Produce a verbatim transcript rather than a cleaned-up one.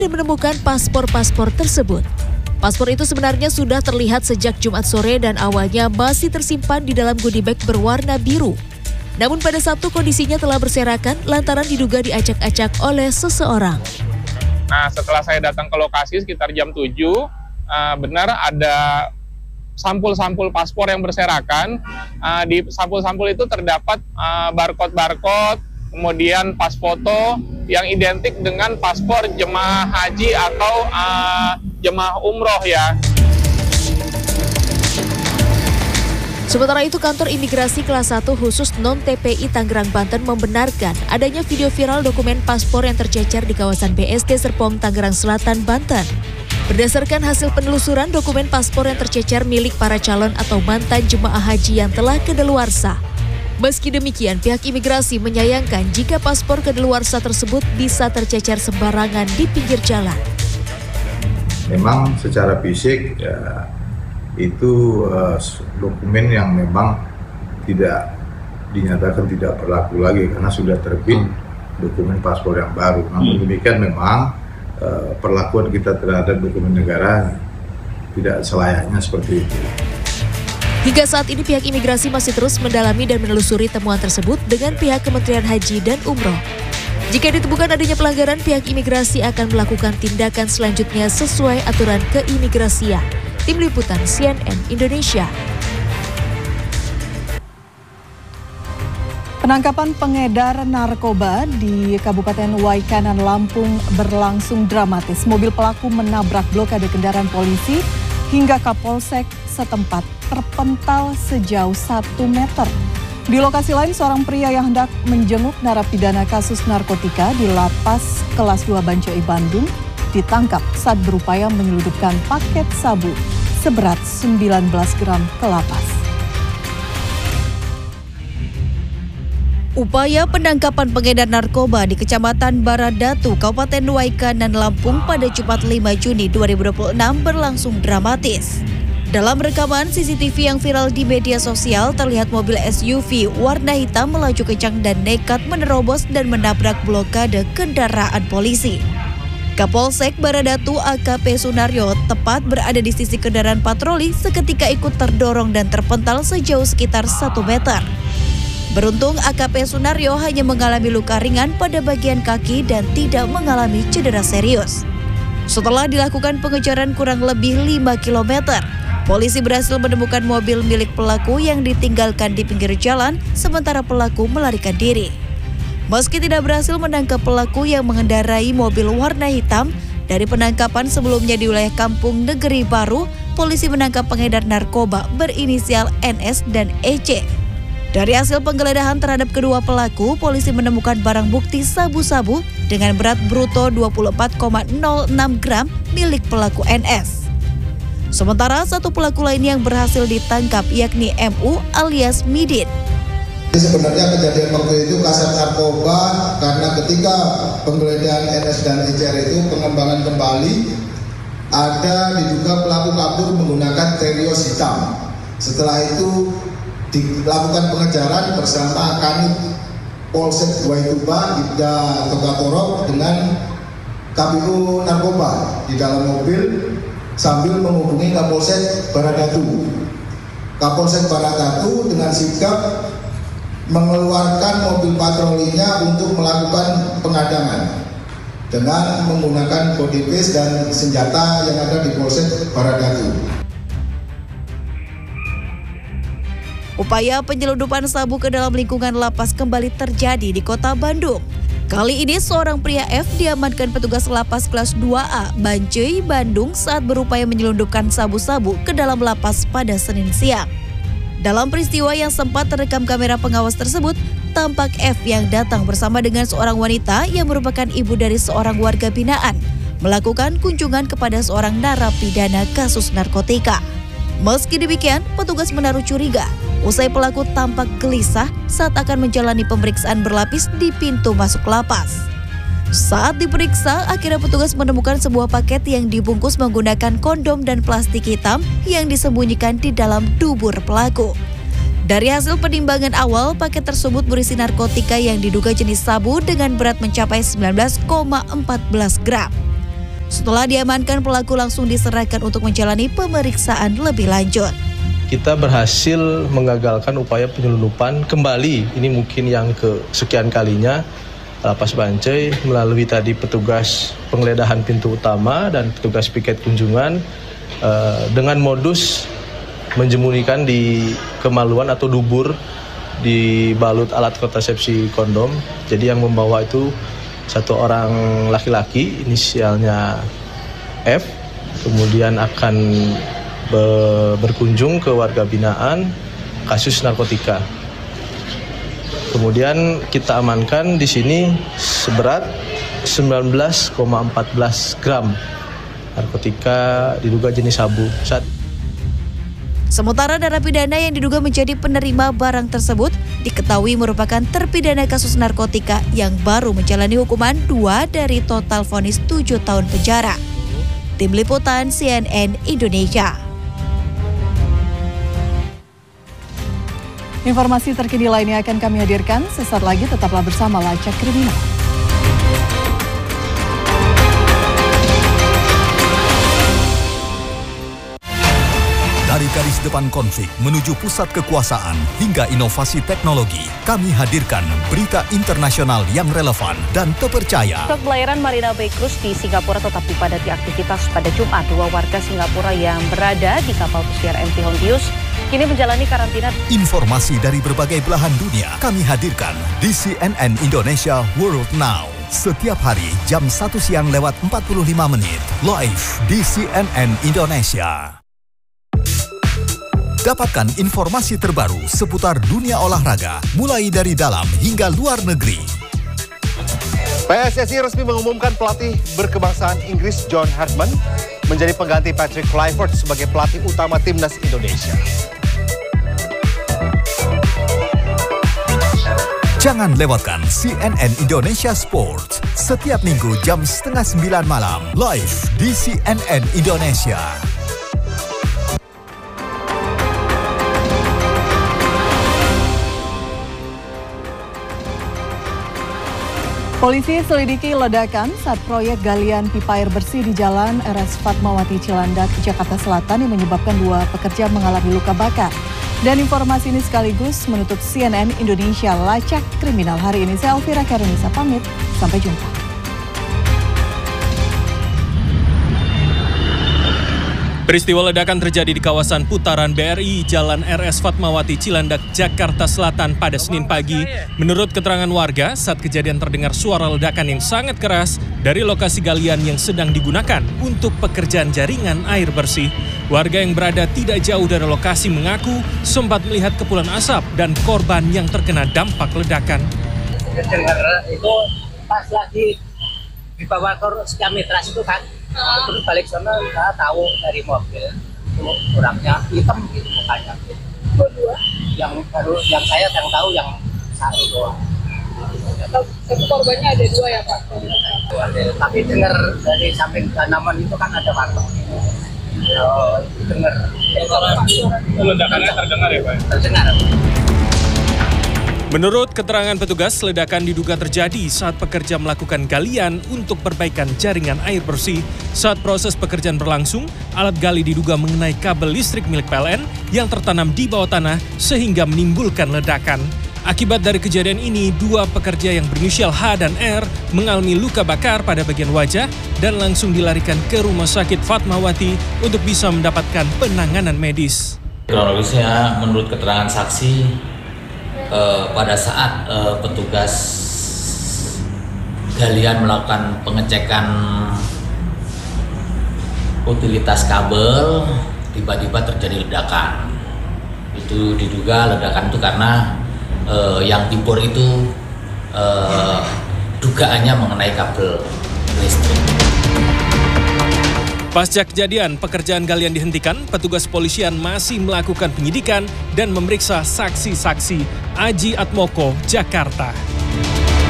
dan menemukan paspor-paspor tersebut. Paspor itu sebenarnya sudah terlihat sejak Jumat sore dan awalnya masih tersimpan di dalam goodie bag berwarna biru. Namun pada Sabtu kondisinya telah berserakan lantaran diduga diacak-acak oleh seseorang. Nah, setelah saya datang ke lokasi sekitar jam tujuh, uh, benar ada sampul-sampul paspor yang berserakan. Uh, di sampul-sampul itu terdapat uh, barcode-barcode, kemudian pas foto yang identik dengan paspor jemaah haji atau uh, jemaah umroh ya. Sementara itu, kantor imigrasi kelas satu khusus non-T P I Tangerang, Banten membenarkan adanya video viral dokumen paspor yang tercecer di kawasan B S D Serpong, Tangerang Selatan, Banten. Berdasarkan hasil penelusuran, dokumen paspor yang tercecer milik para calon atau mantan jemaah haji yang telah kedaluarsa. Meski demikian, pihak imigrasi menyayangkan jika paspor kedaluarsa tersebut bisa tercecer sembarangan di pinggir jalan. Memang secara fisik ya, itu uh, dokumen yang memang tidak dinyatakan tidak berlaku lagi karena sudah terbit hmm. dokumen paspor yang baru. Namun hmm. demikian memang uh, perlakuan kita terhadap dokumen negara tidak selayaknya seperti itu. Hingga saat ini pihak imigrasi masih terus mendalami dan menelusuri temuan tersebut dengan pihak Kementerian Haji dan Umroh. Jika ditemukan adanya pelanggaran, pihak imigrasi akan melakukan tindakan selanjutnya sesuai aturan keimigrasian. Tim Liputan C N N Indonesia. Penangkapan pengedar narkoba di Kabupaten Waikanan, Lampung berlangsung dramatis. Mobil pelaku menabrak blokade kendaraan polisi hingga Kapolsek setempat terpental sejauh satu meter. Di lokasi lain, seorang pria yang hendak menjenguk narapidana kasus narkotika di Lapas Kelas dua Bancai, Bandung ditangkap saat berupaya menyelundupkan paket sabu seberat sembilan belas gram ke lapas. Upaya penangkapan pengedar narkoba di Kecamatan Baradatu, Kabupaten Waikanan, Lampung pada Jumat lima Juni dua ribu dua puluh enam berlangsung dramatis. Dalam rekaman C C T V yang viral di media sosial, terlihat mobil S U V warna hitam melaju kencang dan nekat menerobos dan menabrak blokade kendaraan polisi. Kapolsek Baradatu A K P Sunaryo tepat berada di sisi kendaraan patroli seketika ikut terdorong dan terpental sejauh sekitar satu meter. Beruntung A K P Sunaryo hanya mengalami luka ringan pada bagian kaki dan tidak mengalami cedera serius. Setelah dilakukan pengejaran kurang lebih lima kilometer, polisi berhasil menemukan mobil milik pelaku yang ditinggalkan di pinggir jalan sementara pelaku melarikan diri. Meski tidak berhasil menangkap pelaku yang mengendarai mobil warna hitam, dari penangkapan sebelumnya di wilayah Kampung Negeri Baru, polisi menangkap pengedar narkoba berinisial N S dan E C. Dari hasil penggeledahan terhadap kedua pelaku, polisi menemukan barang bukti sabu-sabu dengan berat bruto dua puluh empat koma nol enam gram milik pelaku N S. Sementara satu pelaku lain yang berhasil ditangkap yakni M U alias Midin. Sebenarnya kejadian waktu itu kasat narkoba karena ketika penggeledahan N S dan E C R itu pengembangan kembali ada diduga pelaku kabur menggunakan Terios hitam. Setelah itu dilakukan pengejaran bersama Kanit Polsek Waituba Ibda Togatorok dengan K P U narkoba di dalam mobil sambil menghubungi Kapolsek Baradatu. Kapolsek Baradatu dengan sigap mengeluarkan mobil patrolinya untuk melakukan pengadangan dengan menggunakan body base dan senjata yang ada di Polsek Baradatu. Upaya penyelundupan sabu ke dalam lingkungan lapas kembali terjadi di Kota Bandung. Kali ini seorang pria F diamankan petugas lapas kelas dua A Bancai, Bandung saat berupaya menyelundupkan sabu-sabu ke dalam lapas pada Senin siang. Dalam peristiwa yang sempat terekam kamera pengawas tersebut, tampak F yang datang bersama dengan seorang wanita yang merupakan ibu dari seorang warga binaan, melakukan kunjungan kepada seorang narapidana kasus narkotika. Meski demikian, petugas menaruh curiga usai pelaku tampak gelisah saat akan menjalani pemeriksaan berlapis di pintu masuk lapas. Saat diperiksa, akhirnya petugas menemukan sebuah paket yang dibungkus menggunakan kondom dan plastik hitam yang disembunyikan di dalam dubur pelaku. Dari hasil penimbangan awal, paket tersebut berisi narkotika yang diduga jenis sabu dengan berat mencapai sembilan belas koma empat belas gram. Setelah diamankan, pelaku langsung diserahkan untuk menjalani pemeriksaan lebih lanjut. Kita berhasil mengagalkan upaya penyelundupan kembali, ini mungkin yang kesekian kalinya, Lapas Bancai melalui tadi petugas penggeledahan pintu utama dan petugas piket kunjungan eh, dengan modus menjemunikan di kemaluan atau dubur dibalut alat kontrasepsi kondom. Jadi yang membawa itu satu orang laki-laki, inisialnya F, kemudian akan berkunjung ke warga binaan kasus narkotika. Kemudian kita amankan di sini seberat sembilan belas koma satu empat gram narkotika diduga jenis sabu. Saat Sementara narapidana yang diduga menjadi penerima barang tersebut diketahui merupakan terpidana kasus narkotika yang baru menjalani hukuman dua dari total vonis tujuh tahun penjara. Tim Liputan C N N Indonesia. Informasi terkini lainnya akan kami hadirkan sesaat lagi, tetaplah bersama Lacak Kriminal. Dari garis depan konflik menuju pusat kekuasaan hingga inovasi teknologi, kami hadirkan berita internasional yang relevan dan terpercaya. Stok pelayaran Marina Bay Cruise di Singapura tetap dipadati aktivitas pada Jumat. Dua warga Singapura yang berada di kapal pesiar M V Hondius kini menjalani karantina. Informasi dari berbagai belahan dunia kami hadirkan di C N N Indonesia World Now. Setiap hari jam satu siang lewat empat puluh lima menit live di C N N Indonesia. Dapatkan informasi terbaru seputar dunia olahraga mulai dari dalam hingga luar negeri. P S S I resmi mengumumkan pelatih berkebangsaan Inggris John Hartman menjadi pengganti Patrick Kluivert sebagai pelatih utama timnas Indonesia. Jangan lewatkan C N N Indonesia Sports setiap minggu jam setengah sembilan malam live di C N N Indonesia. Polisi selidiki ledakan saat proyek galian pipa air bersih di Jalan R S Fatmawati Cilandak, Jakarta Selatan yang menyebabkan dua pekerja mengalami luka bakar. Dan informasi ini sekaligus menutup C N N Indonesia Lacak Kriminal hari ini. Saya Elvira Karunisa pamit, sampai jumpa. Peristiwa ledakan terjadi di kawasan putaran B R I Jalan R S Fatmawati Cilandak, Jakarta Selatan pada Senin pagi. Menurut keterangan warga, saat kejadian terdengar suara ledakan yang sangat keras dari lokasi galian yang sedang digunakan untuk pekerjaan jaringan air bersih. Warga yang berada tidak jauh dari lokasi mengaku sempat melihat kepulan asap dan korban yang terkena dampak ledakan. Dengar itu pas lagi di bawah sekian metras itu kan, terus balik sana saya tahu dari mobil orangnya hitam gitu mukanya. Kedua? Yang baru yang saya yang tahu yang satu doang. Korbannya ada dua ya Pak? Tapi dengar dari samping tanaman itu kan ada patok. Oh, dengar. Ledakannya terdengar ya Pak? Terdengar. Menurut keterangan petugas, ledakan diduga terjadi saat pekerja melakukan galian untuk perbaikan jaringan air bersih. Saat proses pekerjaan berlangsung, alat gali diduga mengenai kabel listrik milik P L N yang tertanam di bawah tanah sehingga menimbulkan ledakan. Akibat dari kejadian ini, dua pekerja yang berinisial H dan R mengalami luka bakar pada bagian wajah dan langsung dilarikan ke Rumah Sakit Fatmawati untuk bisa mendapatkan penanganan medis. Kronologisnya menurut keterangan saksi, Uh, pada saat uh, petugas galian melakukan pengecekan utilitas kabel, tiba-tiba terjadi ledakan. Itu diduga ledakan itu karena uh, yang dibor itu uh, dugaannya mengenai kabel listrik. Pasca kejadian, pekerjaan galian dihentikan, petugas polisian masih melakukan penyidikan dan memeriksa saksi-saksi. Aji Atmoko, Jakarta.